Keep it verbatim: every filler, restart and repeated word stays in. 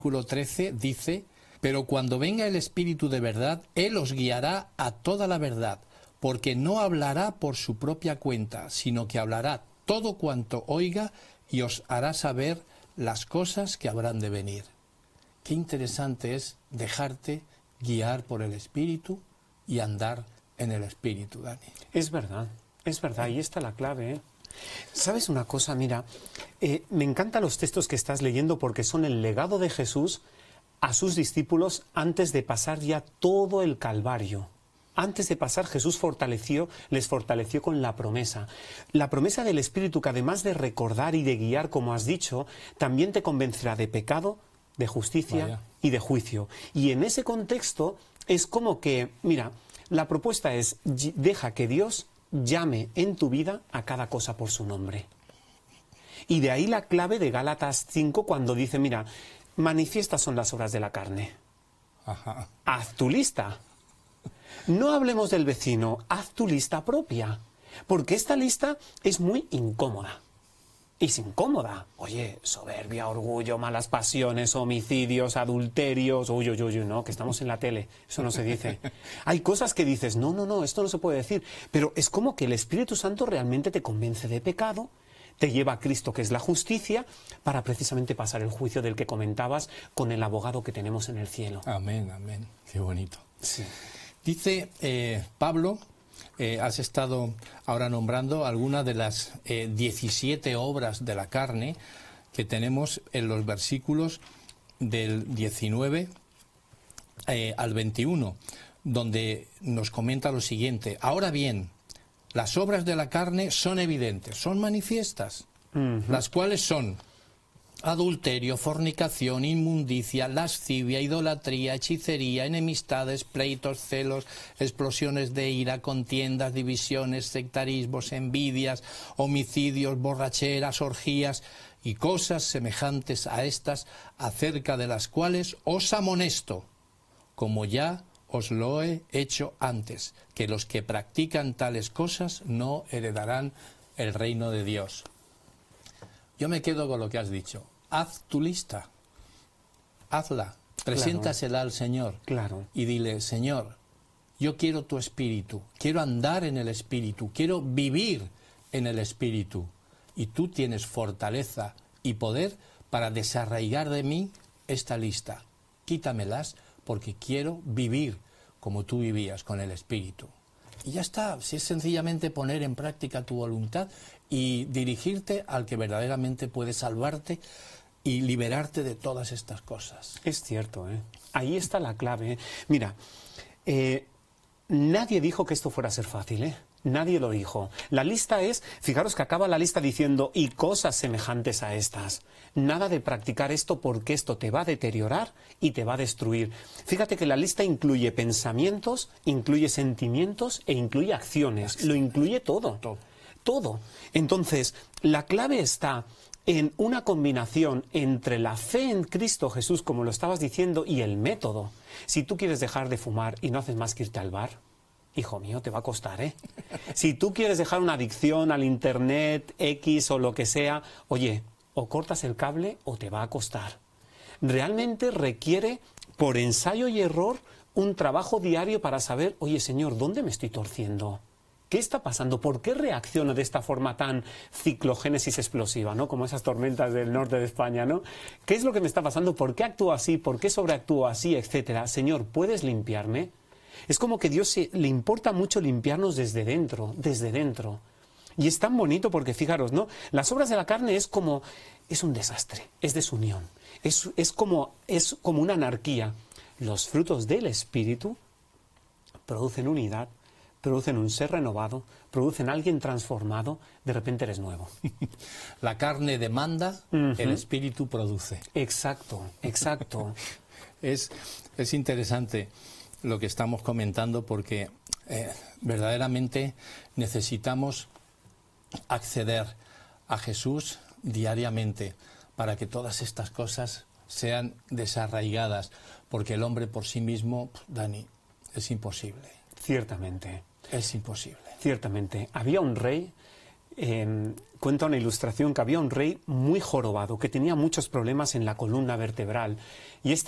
versículo trece dice: pero cuando venga el Espíritu de verdad, Él os guiará a toda la verdad, porque no hablará por su propia cuenta, sino que hablará todo cuanto oiga y os hará saber las cosas que habrán de venir. Qué interesante es dejarte guiar por el Espíritu y andar en el Espíritu, Dani. Es verdad, es verdad, y está la clave, ¿eh? ¿Sabes una cosa? Mira, eh, me encantan los textos que estás leyendo porque son el legado de Jesús a sus discípulos antes de pasar ya todo el Calvario. Antes de pasar, Jesús fortaleció, les fortaleció con la promesa. La promesa del Espíritu, que además de recordar y de guiar, como has dicho, también te convencerá de pecado, de justicia Vaya. y de juicio. Y en ese contexto es como que, mira, la propuesta es: deja que Dios llame en tu vida a cada cosa por su nombre. Y de ahí la clave de Gálatas cinco, cuando dice, mira, manifiestas son las obras de la carne. Ajá. Haz tu lista. No hablemos del vecino, haz tu lista propia. Porque esta lista es muy incómoda. Es incómoda. Oye, soberbia, orgullo, malas pasiones, homicidios, adulterios. Uy, uy, uy, no, que estamos en la tele. Eso no se dice. Hay cosas que dices, no, no, no, esto no se puede decir. Pero es como que el Espíritu Santo realmente te convence de pecado, te lleva a Cristo, que es la justicia, para precisamente pasar el juicio del que comentabas con el abogado que tenemos en el cielo. Amén, amén. Qué bonito. Sí. Dice eh, Pablo, eh, has estado ahora nombrando algunas de las eh, diecisiete obras de la carne que tenemos en los versículos del diecinueve eh, al veintiuno, donde nos comenta lo siguiente: ahora bien, las obras de la carne son evidentes, son manifiestas, uh-huh. las cuales son adulterio, fornicación, inmundicia, lascivia, idolatría, hechicería, enemistades, pleitos, celos, explosiones de ira, contiendas, divisiones, sectarismos, envidias, homicidios, borracheras, orgías y cosas semejantes a estas, acerca de las cuales os amonesto, como ya os lo he hecho antes, que los que practican tales cosas no heredarán el reino de Dios. Yo me quedo con lo que has dicho. Haz tu lista. Hazla. Preséntasela Claro. al Señor. Claro. Y dile: Señor, yo quiero tu Espíritu. Quiero andar en el Espíritu. Quiero vivir en el Espíritu. Y tú tienes fortaleza y poder para desarraigar de mí esta lista. Quítamelas, porque quiero vivir como tú vivías, con el Espíritu. Y ya está. Si es sencillamente poner en práctica tu voluntad y dirigirte al que verdaderamente puede salvarte y liberarte de todas estas cosas. Es cierto, ¿eh? Ahí está la clave, ¿eh? Mira, eh, nadie dijo que esto fuera a ser fácil, ¿eh? Nadie lo dijo. La lista es, fijaros que acaba la lista diciendo, y cosas semejantes a estas. Nada de practicar esto, porque esto te va a deteriorar y te va a destruir. Fíjate que la lista incluye pensamientos, incluye sentimientos e incluye acciones. Lo incluye todo. Todo. Todo. Entonces, la clave está en una combinación entre la fe en Cristo Jesús, como lo estabas diciendo, y el método. Si tú quieres dejar de fumar y no haces más que irte al bar, hijo mío, te va a costar, ¿eh? Si tú quieres dejar una adicción al internet, X o lo que sea, oye, o cortas el cable o te va a costar. Realmente requiere, por ensayo y error, un trabajo diario para saber, oye, Señor, ¿dónde me estoy torciendo? ¿Qué está pasando? ¿Por qué reacciono de esta forma tan ciclogénesis explosiva, ¿no? Como esas tormentas del norte de España, ¿no? ¿Qué es lo que me está pasando? ¿Por qué actúo así? ¿Por qué sobreactúo así? Etcétera. Señor, ¿puedes limpiarme? Es como que a Dios se, le importa mucho limpiarnos desde dentro, desde dentro. Y es tan bonito porque, fijaros, ¿no? Las obras de la carne es como, es un desastre, es desunión, es, es, como, es como una anarquía. Los frutos del Espíritu producen unidad, producen un ser renovado, producen a alguien transformado, de repente eres nuevo. La carne demanda, uh-huh. el Espíritu produce. Exacto, exacto. es, es interesante lo que estamos comentando, porque eh, verdaderamente necesitamos acceder a Jesús diariamente para que todas estas cosas sean desarraigadas, porque el hombre por sí mismo, Dani, es imposible. Ciertamente. Es imposible. Ciertamente. Había un rey eh, cuenta una ilustración que había un rey muy jorobado, que tenía muchos problemas en la columna vertebral. Y este